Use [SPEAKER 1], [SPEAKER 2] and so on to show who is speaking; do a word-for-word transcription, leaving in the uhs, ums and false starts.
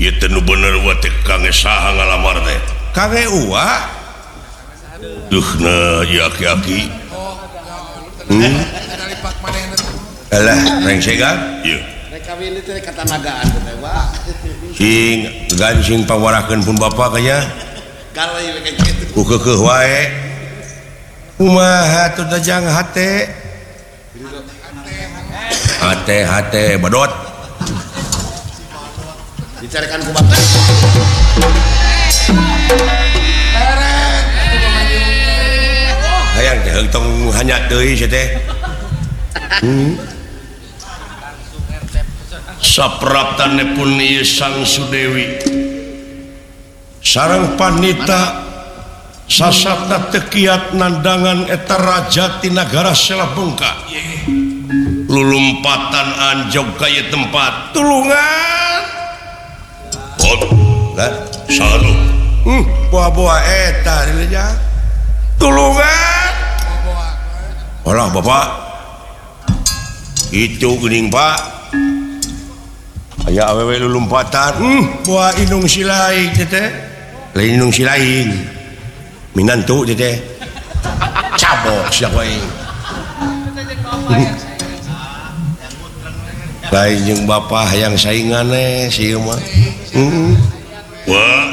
[SPEAKER 1] bener ngalamar yaki-yaki sing pawarakeun pun bapak kaya ku keukeuh wae kumaha tuh dajang hate hate hate badot dicarikan ku bapak hayang teh tong hanya deui sia teh sapraptane pun ieu Sang Sudewi sareng panita sasapta tekiat nandangan eta raja ti nagara Selabengka lulumpatan anjog ka ieu tempat tulungan oh lah salu hmm buah-buah eta dileja tulungan olah bapak itu geuning pak aya awewe lulumpatan hmm buah indung silaing teh lain indung silaing minantu teh cabok sia wae lain jeung bapak hayang saingan we si mah heeh wah